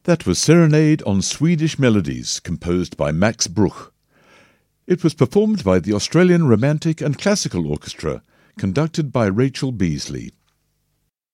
That was Serenade on Swedish Melodies, composed by Max Bruch. It was performed by the Australian Romantic and Classical Orchestra, conducted by Rachel Beasley.